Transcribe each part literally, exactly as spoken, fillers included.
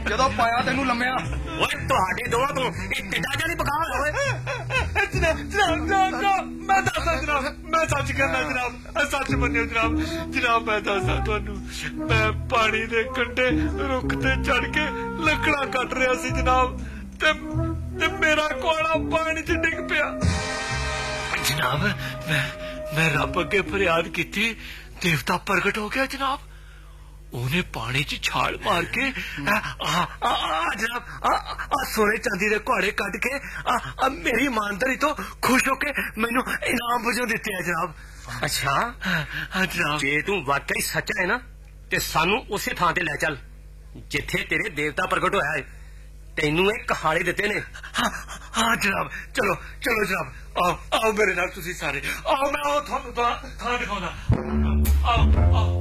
ਜਦੋਂ ਪਾਇਆ ਤੈਨੂੰ ਲੰਮਿਆ। ਓਏ ਤੁਹਾਡੇ ਦੋਵਾਂ ਤੋਂ ਇਹ ਟਿੱਡਾ ਜਿਹਾ ਨਹੀਂ ਪਕਾ ਹੋਇਆ ਓਏ। ਜਨਾਬ ਜਨਾਬ ਜਨਾਬ ਮੈਂ ਦੱਸਦਾ ਜਨਾਬ, ਮੈਂ ਸੱਚ ਕਹਿੰਦਾ ਜਨਾਬ, ਸੱਚ ਮੰਨਿਓ ਜਨਾਬ। ਜਨਾਬ ਮੈਂ ਦੱਸਦਾ ਤੁਹਾਨੂੰ, ਮੈਂ ਪਾਣੀ ਦੇ ਕੰਢੇ ਰੁੱਖ ਤੇ ਚੜ ਕੇ ਲੱਕੜਾਂ ਕੱਟ ਰਿਹਾ ਸੀ ਜਨਾਬ, ਤੇ ਤੇ ਮੇਰਾ ਕੋਲਾ ਪਾਣੀ ਚ ਡਿੱਗ ਪਿਆ। ਜਨਾਬ ਮੈਂ ਮੈਂ ਰੱਬ ਅੱਗੇ ਫਰਿਆਦ ਕੀਤੀ, ਦੇਵਤਾ ਪ੍ਰਗਟ ਹੋ ਗਿਆ ਜਨਾਬ। ਉਹਨੇ ਪਾਣੀ ਚ ਛਾਲ ਮਾਰ ਕੇ ਜਨਾਬ ਸੋਨੇ ਚਾਂਦੀ ਦੇ ਘੋੜੇ ਕੱਢ ਕੇ ਆ ਮੇਰੀ ਇਮਾਨਦਾਰੀ ਤੋਂ ਖੁਸ਼ ਹੋ ਕੇ ਮੈਨੂੰ ਇਨਾਮ ਵਜੋਂ ਦਿੱਤੇ ਆ ਜਨਾਬ। ਅੱਛਾ ਹਾਂ ਜਨਾਬ। ਜੇ ਤੂੰ ਵਾਕਈ ਸੱਚਾ ਹੈ ਨਾ ਤੇ ਸਾਨੂੰ ਉਸੇ ਥਾਂ ਤੇ ਲੈ ਚੱਲ ਜਿੱਥੇ ਤੇਰੇ ਦੇਵਤਾ ਪ੍ਰਗਟ ਹੋਇਆ ਹੈ। ਤੈਨੂੰ ਇਹ ਕਹਾੜੇ ਦਿੱਤੇ ਨੇ। ਹਾਂ ਜਨਾਬ, ਚਲੋ ਚਲੋ ਜਨਾਬ, ਆਓ ਆਓ ਮੇਰੇ ਨਾਲ ਤੁਸੀਂ ਸਾਰੇ ਆਓ, ਮੈਂ ਉਹ ਤੁਹਾਨੂੰ ਥਾਂ ਦਿਖਾਉਂਦਾ। ਆਓ ਆਓ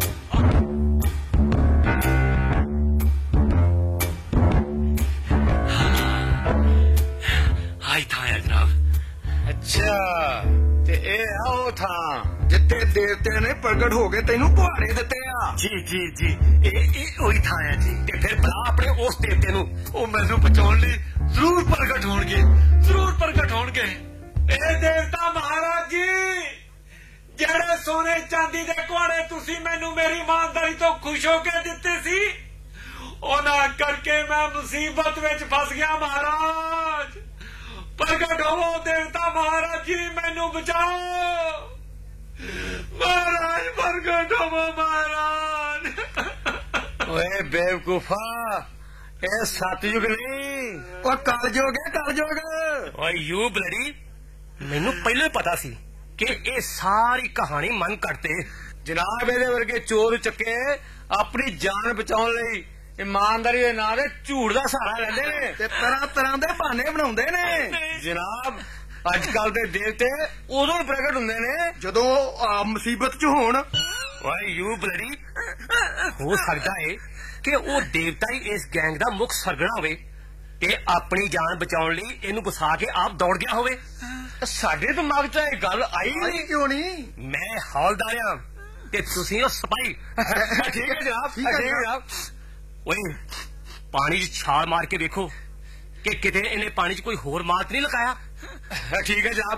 ਆਈ ਥਾਂ ਹੈ ਜਨਾਬ। ਅੱਛਾ ਤੇ ਇਹ ਆ ਉਹ ਥਾਂ ਜਿੱਥੇ ਦੇਵਤੇ ਨੇ ਪ੍ਰਗਟ ਹੋ ਕੇ ਤੈਨੂੰ ਕੁਹਾੜੇ ਦਿੱਤੇ ਆ। ਜੀ ਜੀ ਜੀ ਇਹ ਇਹ ਉਹੀ ਥਾਂ ਹੈ ਜੀ। ਤੇ ਫਿਰ ਬੁਲਾ ਆਪਣੇ ਉਸ ਦੇਵਤੇ ਨੂੰ, ਉਹ ਮੈਨੂੰ ਬਚਾਉਣ ਲਈ ਜ਼ਰੂਰ ਪ੍ਰਗਟ ਹੋਣਗੇ, ਜ਼ਰੂਰ ਪ੍ਰਗਟ ਹੋਣਗੇ। ਇਹ ਦੇਵਤਾ ਮਹਾਰਾਜ ਜੀ, ਜਿਹੜੇ ਸੋਨੇ ਚਾਂਦੀ ਦੇ ਕੁਹਾੜੇ ਤੁਸੀਂ ਮੈਨੂੰ ਮੇਰੀ ਇਮਾਨਦਾਰੀ ਤੋਂ ਖੁਸ਼ ਹੋ ਕੇ ਦਿੱਤੇ ਸੀ, ਉਹਨਾਂ ਕਰਕੇ ਮੈਂ ਮੁਸੀਬਤ ਵਿੱਚ ਫਸ ਗਿਆ। ਮਹਾਰਾਜ ਪ੍ਰਗਟ ਹੋਵੋ, ਦੇਵਤਾ ਮਹਾਰਾਜ ਜੀ ਮੈਨੂੰ ਬਚਾਓ। ਮਹਾਰਾਜ ਪ੍ਰਗਟ ਹੋਵੋ ਮਹਾਰਾਜ। ਓਏ ਬੇਵਕੂਫਾ, ਇਹ ਸਤਯੁਗ ਨਹੀਂ, ਉਹ ਕਲਯੁਗ ਹੈ, ਕਲਯੁਗ। ਓਏ ਯੂ ਬਲੜੀ, ਮੈਨੂੰ ਪਹਿਲਾਂ ਹੀ ਪਤਾ ਸੀ ਕਿ ਇਹ ਸਾਰੀ ਕਹਾਣੀ ਮਨ ਘੜਤੇ। ਜਨਾਬ ਇਹਦੇ ਵਰਗੇ ਚੋਰ ਚੱਕੇ ਆਪਣੀ ਜਾਨ ਬਚਾਉਣ ਲਈ ਇਮਾਨਦਾਰੀ ਦੇ ਨਾਂ ਤੇ ਝੂਠ ਦਾ ਸਹਾਰਾ ਲੈਂਦੇ ਨੇ ਤੇ ਤਰ੍ਹਾਂ ਤਰ੍ਹਾਂ ਦੇ ਬਹਾਨੇ ਬਣਾਉਂਦੇ ਨੇ। ਜਨਾਬ ਅੱਜ ਕੱਲ ਦੇ ਦੇਵਤੇ ਉਦੋਂ ਪ੍ਰਗਟ ਹੁੰਦੇ ਨੇ ਜਦੋਂ ਮੁਸੀਬਤ ਚ ਹੋਣ। ਓਏ ਯੂ ਬਲੜੀ, ਹੋ ਸਕਦਾ ਹੈ ਕਿ ਉਹ ਦੇਵਤਾ ਹੀ ਇਸ ਗੈਂਗ ਦਾ ਮੁੱਖ ਸਰਗਣਾ ਹੋਵੇ ਤੇ ਆਪਣੀ ਜਾਨ ਬਚਾਉਣ ਲਈ ਇਹਨੂੰ ਵਸਾ ਕੇ ਆਪ ਦੌੜ ਗਿਆ ਹੋਵੇ। ਸਾਡੇ ਦਿਮਾਗ ਚ ਇਹ ਗੱਲ ਆਈ ਨਹੀਂ ਕਿਉਂ ਨਹੀਂ? ਮੈਂ ਹੌਲਦਾਰ ਹਾਂ ਤੇ ਤੁਸੀਂ ਉਹ ਸਿਪਾਹੀ। ਠੀਕ ਹੈ ਜਨਾਬ, ਠੀਕ ਹੈ ਜਨਾਬ। ਓਏ ਪਾਣੀ 'ਚ ਛਾਲ ਮਾਰ ਕੇ ਵੇਖੋ ਕਿ ਕਿਤੇ ਇਹਨੇ ਪਾਣੀ 'ਚ ਕੋਈ ਹੋਰ ਮਾਤ ਨਹੀਂ ਲਗਾਇਆ। ਠੀਕ ਹੈ ਜਨਾਬ।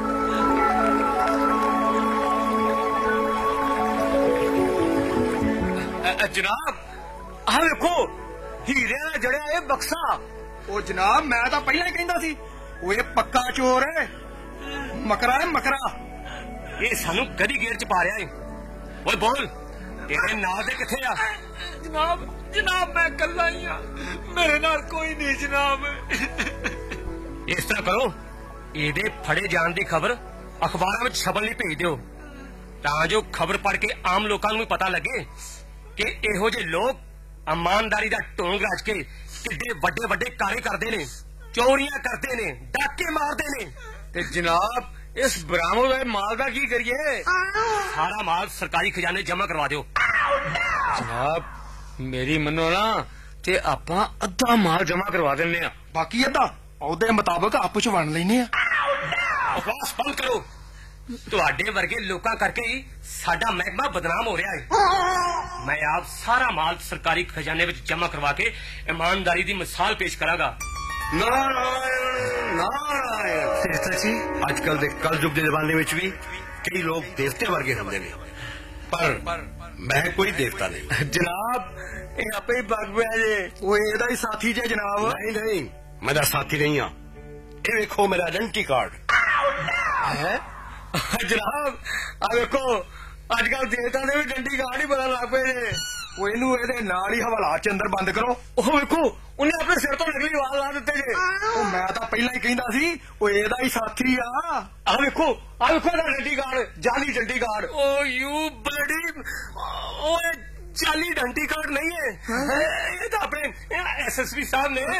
ਜਨਾਬ ਆਹ ਵੇਖੋ, ਹੀਰੇ ਨਾਲ ਜੜਿਆ ਇਹ ਬਕਸਾ। ਉਹ ਜਨਾਬ ਮੈਂ ਤਾਂ ਪਹਿਲਾਂ ਹੀ ਕਹਿੰਦਾ ਸੀ, ਉਹ ਇਹ ਪੱਕਾ ਚੋਰ ਹੈ, ਮਕਰਾ ਹੈ ਮਕਰਾ। ਇਹ ਸਾਨੂੰ ਕਦੀ ਗੇਰ 'ਚ ਪਾ ਰਿਹਾ ਏ। ਓਏ ਬੋਲ, ਤੇਰੇ ਨਾਲ ਦੇ ਕਿੱਥੇ ਆ? ਜਨਾਬ ਜਨਾਬ ਮੈਂ ਇਕੱਲਾ ਹੀ ਆ, ਮੇਰੇ ਨਾਲ ਕੋਈ ਨਹੀਂ ਜਨਾਬ। ਇਸ ਤਰ੍ਹਾਂ ਕਰੋ, ਇਹਦੇ ਫੜੇ ਜਾਣ ਦੀ ਖਬਰ ਅਖਬਾਰਾਂ ਵਿੱਚ ਛਪਣ ਲਈ ਭੇਜ ਦਿਓ ਤਾਂ ਜੋ ਖਬਰ ਪੜ੍ਹ ਕੇ ਆਮ ਲੋਕਾਂ ਨੂੰ ਵੀ ਪਤਾ ਲੱਗੇ ਕਿ ਇਹੋ ਜਿਹੇ ਲੋਕ ਇਮਾਨਦਾਰੀ ਦਾ ਢੋਂਗ ਰਚ ਕੇ ਕਿੱਡੇ ਵੱਡੇ ਵੱਡੇ ਕਾਰੇ ਕਰਦੇ ਨੇ, ਚੋਰੀਆਂ ਕਰਦੇ ਨੇ, ਡਾਕੇ ਮਾਰਦੇ ਨੇ। ਤੇ ਜਨਾਬ ਇਸ ਬਰਾਮਦ ਹੋਏ ਮਾਲ ਦਾ ਕੀ ਕਰੀਏ? ਸਾਰਾ ਮਾਲ ਸਰਕਾਰੀ ਖਜ਼ਾਨੇ ਜਮ੍ਹਾਂ ਕਰਵਾ ਦਿਓ। ਜਨਾਬ ਮੇਰੀ ਮੰਨੋ ਨਾ ਤੇ ਆਪਾਂ ਅੱਧਾ ਮਾਲ ਜਮ੍ਹਾਂ ਕਰਵਾ ਦਿੰਨੇ ਆ, ਬਾਕੀ ਅੱਧਾ ਉਹਦੇ ਮੁਤਾਬਕ ਆਪਸ ਵੰਡ ਲੈਨੇ ਆ। ਬਕਵਾਸ ਬੰਦ ਕਰੋ। ਤੁਹਾਡੇ ਵਰਗੇ ਲੋਕਾਂ ਕਰਕੇ ਹੀ ਸਾਡਾ ਮਹਿਕਮਾ ਬਦਨਾਮ ਹੋ ਰਿਹਾ ਹੈ। ਮੈਂ ਆਪ ਸਾਰਾ ਮਾਲ ਸਰਕਾਰੀ ਖਜ਼ਾਨੇ ਵਿੱਚ ਜਮ੍ਹਾਂ ਕਰਵਾ ਕੇ ਇਮਾਨਦਾਰੀ ਦੀ ਮਿਸਾਲ ਪੇਸ਼ ਕਰਾਂਗਾ। ਨਾਰਾਇਣ ਨਾਰਾਇਣ। ਸਿਸਟਰ ਜੀ, ਅੱਜ ਕੱਲ ਦੇ ਕਲਯੁਗ ਦੇ ਜ਼ਮਾਨੇ ਵਿੱਚ ਵੀ ਕਈ ਲੋਕ ਦੇਵਤੇ ਵਰਗੇ ਹੁੰਦੇ ਨੇ, ਪਰ ਮੈਂ ਕੋਈ ਦੇਵਤਾ ਨਹੀਂ। ਜਨਾਬ ਇਹ ਆਪੇ ਹੀ ਬਗ ਪਿਆ ਜੇ, ਉਹ ਇਹਦਾ ਹੀ ਸਾਥੀ ਜੇ ਜਨਾਬ। ਨਹੀਂ ਨਹੀਂ, ਮੈਂ ਦਾ ਸਾਥੀ ਨਹੀਂ ਹਾਂ। ਇਹ ਵੇਖੋ ਮੇਰਾ ਆਇਡੈਂਟੀ ਕਾਰਡ ਹੈ। ਜਨਾਬ ਆ ਵੇਖੋ, ਅੱਜ ਕੱਲ ਦੇਵਤਾ ਦੇ ਵੀ ਡੰਡੀ ਕਾਰਡ ਹੀ ਪਤਾ ਲੱਗ ਪਏ ਜੇ। ਉਹ ਇਹਨੂੰ ਇਹਦੇ ਨਾਲ ਹੀ ਹਵਾਲਾ ਚ ਅੰਦਰ ਬੰਦ ਕਰੋ। ਉਹ ਵੇਖੋ ਉਹਨੇ ਆਪਣੇ ਸਿਰ ਤੋਂ ਨਕਲੀ ਵਾਲ ਲਾ ਦਿੱਤੇ ਜੇ। ਉਹ ਮੈਂ ਤਾਂ ਪਹਿਲਾਂ ਹੀ ਕਹਿੰਦਾ ਸੀ ਉਹ ਇਹਦਾ ਹੀ ਸਾਥੀ ਆ। ਆ ਵੇਖੋ ਆ ਵੇਖੋ ਇਹਦਾ ਡੰਡੀ ਕਾਰਡ, ਜਾਲੀ ਡੰਡੀ ਕਾਰਡ। ਓ ਯੂ ਬਲਡੀ, ਓਏ ਜਾਲੀ ਡੰਡੀ ਕਾਰਡ ਨਹੀਂ ਹੈ, ਇਹ ਤਾਂ ਆਪਣੇ ਐਸ ਐਸ ਪੀ ਸਾਹਿਬ ਨੇ।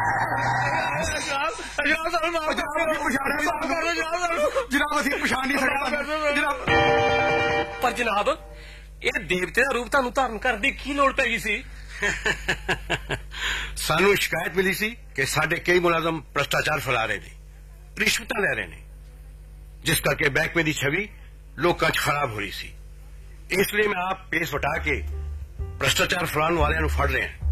ਜਨਾਬ ਅਸੀਂ ਪਛਾਣ ਨਹੀਂ ਸਕਦੇ ਜਨਾਬ। ਪਰ ਜਨਾਬ ਇਹ ਦੇਵਤੇ ਦਾ ਰੂਪ ਤੁਹਾਨੂੰ ਧਾਰਨ ਕਰਨ ਦੀ ਕੀ ਲੋੜ ਪੈ ਗਈ ਸੀ? ਸਾਨੂੰ ਸ਼ਿਕਾਇਤ ਮਿਲੀ ਸੀ ਕਿ ਸਾਡੇ ਕਈ ਮੁਲਾਜ਼ਮ ਭ੍ਰਿਸ਼ਟਾਚਾਰ ਫੈਲਾ ਰਹੇ ਨੇ, ਰਿਸ਼ਵਤਾਂ ਲੈ ਰਹੇ ਨੇ, ਜਿਸ ਕਰਕੇ ਮਹਿਕਮੇ ਦੀ ਛਵੀ ਲੋਕਾਂ 'ਚ ਖਰਾਬ ਹੋ ਰਹੀ ਸੀ। ਇਸ ਲਈ ਮੈਂ ਆਪ ਪੇਸ ਵਟਾ ਕੇ ਭ੍ਰਿਸ਼ਟਾਚਾਰ ਫੈਲਾਉਣ ਵਾਲਿਆਂ ਨੂੰ ਫੜ ਰਿਹਾ।